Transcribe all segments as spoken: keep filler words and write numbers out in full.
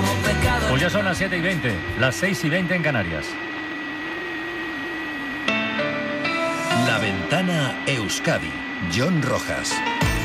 como pecado. Pues ya son las siete y veinte, las seis y veinte en Canarias. La Ventana Euskadi, John Rojas.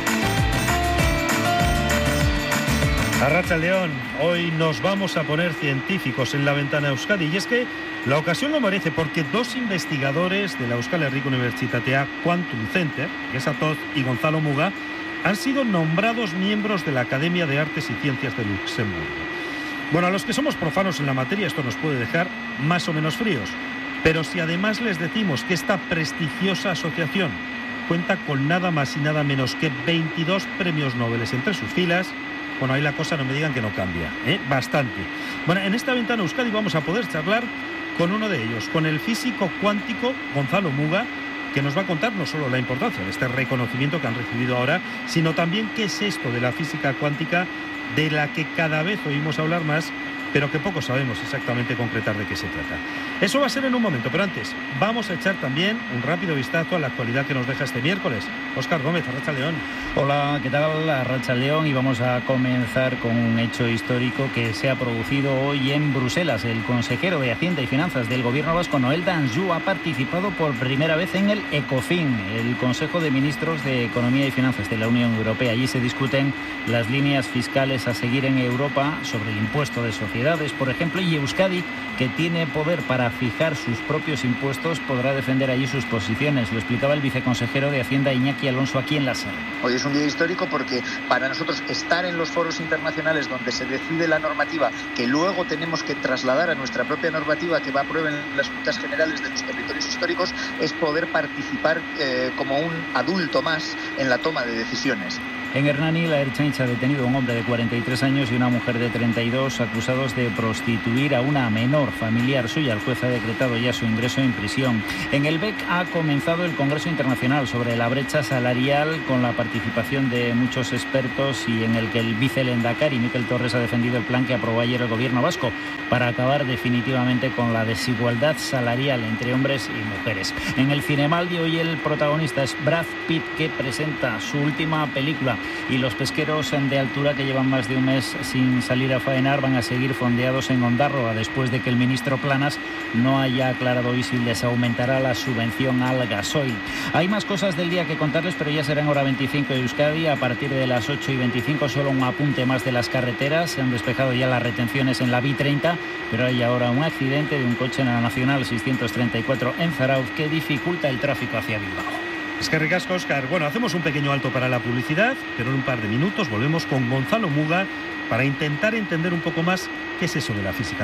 Arratsaldeon, hoy nos vamos a poner científicos en La Ventana Euskadi, y es que la ocasión lo merece porque dos investigadores de la Euskal Herriko Unibertsitatea Quantum Center, Gesatoz y Gonzalo Muga, han sido nombrados miembros de la Academia de Artes y Ciencias de Luxemburgo. Bueno, a los que somos profanos en la materia esto nos puede dejar más o menos fríos, pero si además les decimos que esta prestigiosa asociación cuenta con nada más y nada menos que veintidós premios Nobel entre sus filas, bueno, ahí la cosa no me digan que no cambia, ¿eh? Bastante. Bueno, en esta Ventana Euskadi vamos a poder charlar con uno de ellos, con el físico cuántico Gonzalo Muga, que nos va a contar no solo la importancia de este reconocimiento que han recibido ahora, sino también qué es esto de la física cuántica, de la que cada vez oímos hablar más, pero que poco sabemos exactamente concretar de qué se trata. Eso va a ser en un momento, pero antes vamos a echar también un rápido vistazo a la actualidad que nos deja este miércoles. Óscar Gómez, Arratsaldeon. Hola, ¿qué tal? Arratsaldeon, y vamos a comenzar con un hecho histórico que se ha producido hoy en Bruselas. El consejero de Hacienda y Finanzas del Gobierno vasco, Noel Danjou, ha participado por primera vez en el ECOFIN, el Consejo de Ministros de Economía y Finanzas de la Unión Europea. Allí se discuten las líneas fiscales a seguir en Europa sobre el impuesto de sociedades, por ejemplo, y Euskadi, que tiene poder para fijar sus propios impuestos, podrá defender allí sus posiciones. Lo explicaba el viceconsejero de Hacienda, Iñaki Alonso, aquí en la SER. Hoy es un día histórico porque para nosotros estar en los foros internacionales donde se decide la normativa que luego tenemos que trasladar a nuestra propia normativa que va a aprueben las Juntas Generales de los territorios históricos es poder participar eh, como un adulto más en la toma de decisiones. En Hernani, la Ertzaintza ha detenido a un hombre de cuarenta y tres años y una mujer de treinta y dos acusados de prostituir a una menor familiar suya. El juez ha decretado ya su ingreso en prisión. En el B E C ha comenzado el Congreso Internacional sobre la brecha salarial, con la participación de muchos expertos, y en el que el vicelendakari Mikel Torres ha defendido el plan que aprobó ayer el Gobierno vasco para acabar definitivamente con la desigualdad salarial entre hombres y mujeres. En el Cinemaldi hoy el protagonista es Brad Pitt, que presenta su última película, y los pesqueros de altura que llevan más de un mes sin salir a faenar van a seguir fondeados en Ondarroa después de que el ministro Planas no haya aclarado hoy si les aumentará la subvención al gasoil. Hay más cosas del día que contarles, pero ya serán hora veinticinco de Euskadi. A partir de las ocho y veinticinco, solo un apunte más de las carreteras. Se han despejado ya las retenciones en la B treinta, pero hay ahora un accidente de un coche en la Nacional seiscientos treinta y cuatro en Zarauz que dificulta el tráfico hacia Bilbao. Es que ricasco, Óscar. Bueno, hacemos un pequeño alto para la publicidad, pero en un par de minutos volvemos con Gonzalo Muga para intentar entender un poco más qué es eso de la física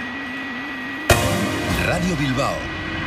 cuántica. Radio Bilbao.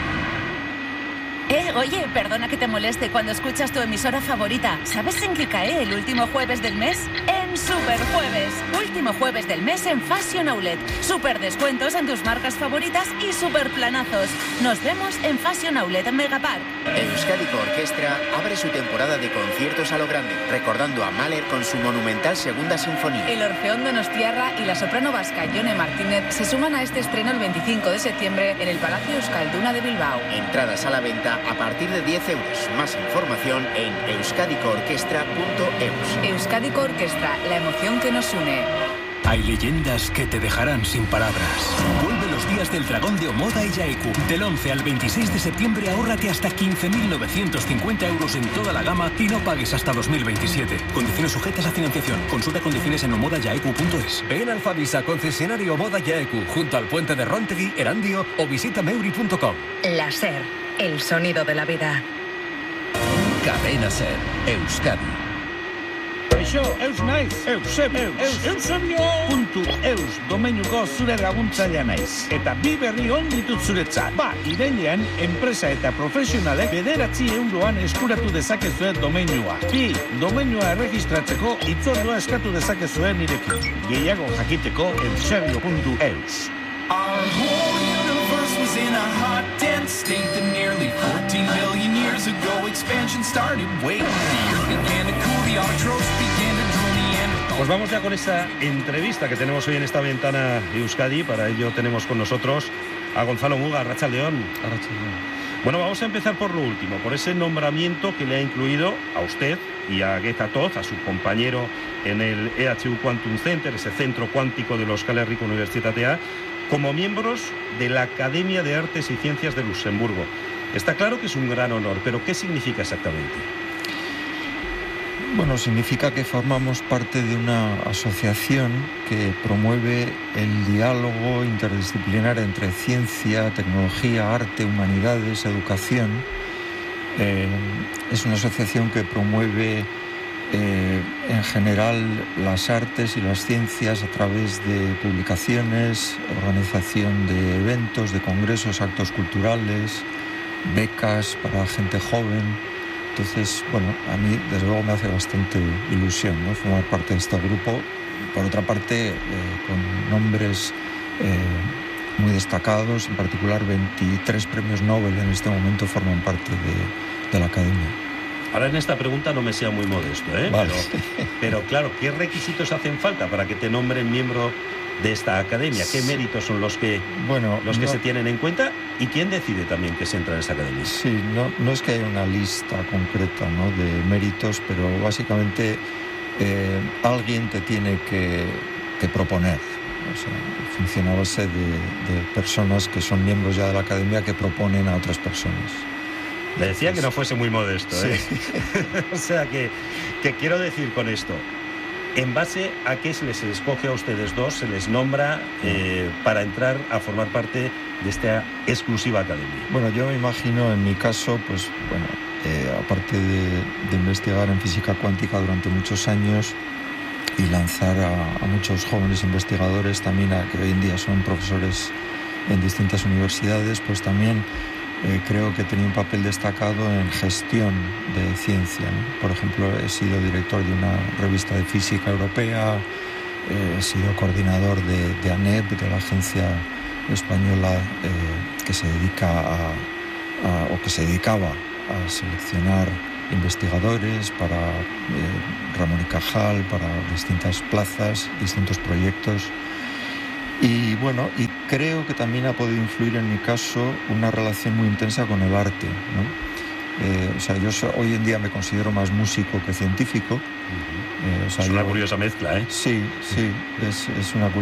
Eh, oye, perdona que te moleste cuando escuchas tu emisora favorita. ¿Sabes en qué cae el último jueves del mes? En Super Jueves. Último jueves del mes en Fashion Outlet. Super descuentos en tus marcas favoritas y super planazos. Nos vemos en Fashion Outlet en Megapark. Euskadiko Orkestra abre su temporada de conciertos a lo grande, recordando a Mahler con su monumental segunda sinfonía. El Orfeón Donostiarra y la soprano vasca Jone Martínez se suman a este estreno el veinticinco de septiembre en el Palacio Euskalduna de Bilbao. Entradas a la venta a partir de diez euros. Más información en euskadiko orkestra punto eus. Euskadiko Orkestra, la emoción que nos une. Hay leyendas que te dejarán sin palabras. Vuelve los días del dragón de Omoda y Yaeku. Del once al veintiséis de septiembre ahórrate hasta quince mil novecientos cincuenta euros en toda la gama y no pagues hasta dos mil veintisiete. Condiciones sujetas a financiación. Consulta condiciones en omoda yaeku punto es. Ven al Fabisa, concesionario Omoda Yaeku, junto al puente de Rontegui, Erandio, o visita meuri punto com. La SER, el sonido de la vida. Cadena SER, Euskadi. Kaixo, eus naiz, Eusebio, eus, Eusebio puntu eus domeinuko zure laguntzailea naiz. Eta bi berri on ditut zuretzat. Ba, irailean, enpresa eta profesionalek bederatzi euroan eskuratu dezakezue domeinua. Bi, domeinua erregistratzeko hitzordua eskatu dezakezue nirekin. Gehiago jakiteko eusebio puntu eus. Our whole universe was in a hot, dense state that nearly fourteen billion years ago expansion started. Wait, the earth began to cool, the autotrophs began to drool, Neanderthals. Pues vamos ya con esa entrevista que tenemos hoy en esta ventana de Euskadi. Para ello tenemos con nosotros a Gonzalo Muga. Arratsaldeon. Arratsaldeon. Bueno, vamos a empezar por lo último, por ese nombramiento que le ha incluido a usted y a Getza Toth, a su compañero en el E H U Quantum Center, ese centro cuántico de la Euskal Herriko Unibertsitatea, como miembros de la Academia de Artes y Ciencias de Luxemburgo. Está claro que es un gran honor, pero ¿qué significa exactamente? Bueno, significa que formamos parte de una asociación que promueve el diálogo interdisciplinar entre ciencia, tecnología, arte, humanidades, educación. Eh, es una asociación que promueve eh, en general las artes y las ciencias a través de publicaciones, organización de eventos, de congresos, actos culturales, becas para gente joven. Entonces, bueno, a mí desde luego me hace bastante ilusión, ¿no?, formar parte de este grupo. Por otra parte, eh, con nombres eh, muy destacados, en particular veintitrés premios Nobel en este momento forman parte de, de la Academia. Ahora en esta pregunta no me sea muy modesto, ¿eh? Vale. Pero, pero claro, ¿qué requisitos hacen falta para que te nombren miembro de esta academia? ¿Qué méritos son los que, bueno, los que no, se tienen en cuenta? ¿Y quién decide también que se entra en esta academia? Sí, no, no es que haya una lista concreta, ¿no?, de méritos, pero básicamente eh, alguien te tiene que, que proponer. O sea, funciona a base de, de personas que son miembros ya de la academia que proponen a otras personas. Le decía que no fuese muy modesto, ¿eh? Sí. O sea, que, que quiero decir con esto, ¿en base a qué se les escoge a ustedes dos, se les nombra eh, para entrar a formar parte de esta exclusiva academia? Bueno, yo me imagino, en mi caso, pues bueno, eh, aparte de, de investigar en física cuántica durante muchos años y lanzar a, a muchos jóvenes investigadores también, a, que hoy en día son profesores en distintas universidades, pues también eh, creo que he tenido un papel destacado en gestión de ciencia, ¿no? Por ejemplo, he sido director de una revista de física europea, eh, he sido coordinador de, de ANEP, de la agencia española eh, que se dedica a, a, o que se dedicaba a seleccionar investigadores para eh, Ramón y Cajal, para distintas plazas, distintos proyectos. Y bueno, y creo que también ha podido influir en mi caso una relación muy intensa con el arte, ¿no? Eh, o sea, yo so, hoy en día me considero más músico que científico. Uh-huh. eh, o sea, es una yo, curiosa mezcla, ¿eh? Sí, sí, es, es una curiosa